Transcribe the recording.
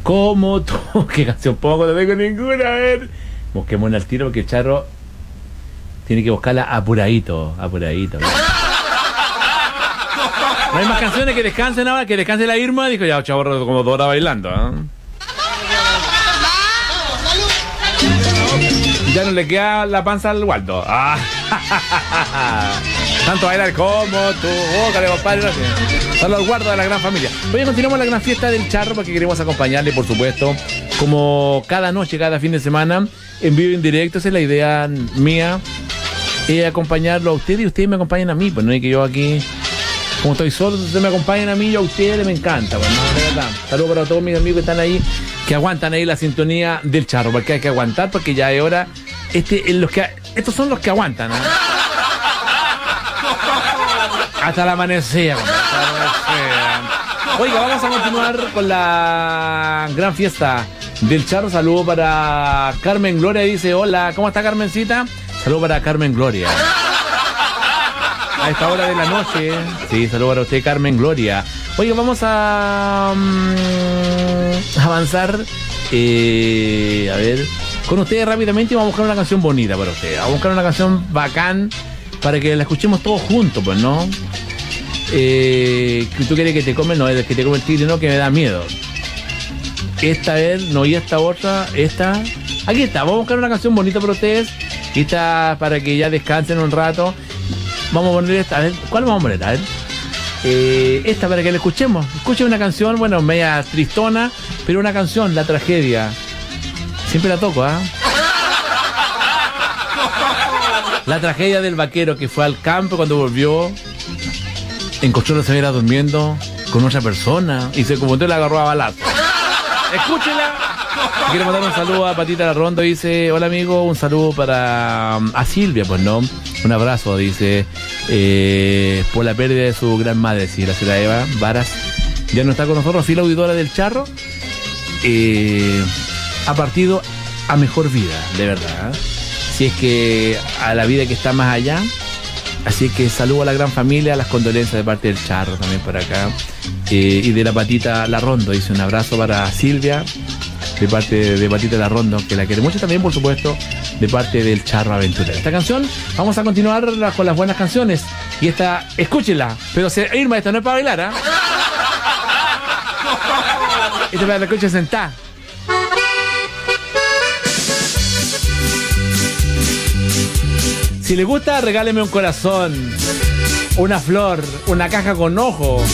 como tú. ¿Qué canción pongo? No tengo ninguna. A ver. Busquémosla al tiro porque el Charro tiene que buscarla apuradito. Apuradito. ¿No? No hay más canciones que descansen ahora, que descanse la Irma. Dijo ya, chavo, como 2 horas bailando. Ya no le queda la panza al Waldo. Tanto bailar como tú. Bócale, compadre. Saludos al Guardo de la gran familia. Hoy continuamos la gran fiesta del Charro porque queremos acompañarle, por supuesto, como cada noche, cada fin de semana, en vivo y en directo. Esa es la idea mía, acompañarlo a ustedes y ustedes me acompañan a mí. Pues no es que yo aquí, como estoy solo, ustedes me acompañan a mí y a ustedes me encanta. Pues, no, de verdad. Saludos para todos mis amigos que están ahí, que aguantan ahí la sintonía del Charro, porque hay que aguantar, porque ya es hora. Estos son los que aguantan, ¿eh? Hasta la amanecida. Oiga, vamos a continuar con la gran fiesta del Charro. Saludo para Carmen Gloria, dice hola, ¿cómo está Carmencita? Saludo para Carmen Gloria. A esta hora de la noche. Sí, saludo para usted, Carmen Gloria. Oiga, vamos a avanzar. A ver, con ustedes rápidamente vamos a buscar una canción bonita para ustedes. Vamos a buscar una canción bacán para que la escuchemos todos juntos, pues, ¿no? ¿Tú quieres que te come? No, es que te come el tigre, no, que me da miedo. Esta vez, no, y esta otra, esta. Aquí está, vamos a buscar una canción bonita para ustedes. Y esta para que ya descansen un rato. Vamos a poner esta, a ver, ¿cuál vamos a poner? A ver. Esta para que la escuchemos. Escuchen una canción, bueno, media tristona, pero una canción, La Tragedia. Siempre la toco, ¿ah? La tragedia del vaquero que fue al campo, cuando volvió, encontró a la señora durmiendo con otra persona y se confundió y la agarró a balazo. Escúchela. Quiero mandar un saludo a Patita Larrondo, dice, hola amigo, un saludo para a Silvia, pues no, un abrazo, dice, por la pérdida de su gran madre, sí, la señora Eva Varas, ya no está con nosotros, fiel auditora del Charro, ha partido a mejor vida, de verdad, si es que a la vida que está más allá. Así que saludo a la gran familia, las condolencias de parte del Charro también por acá, y de la Patita Larrondo, dice un abrazo para Silvia de parte de Patita Larrondo, que la quiere mucho, también por supuesto de parte del Charro Aventurero. Esta canción, vamos a continuar con las buenas canciones, y esta, escúchenla, pero Irma, esta no es para bailar, ¿ah? Esta es para la escucha sentada. Si le gusta, regáleme un corazón, una flor, una caja con ojo.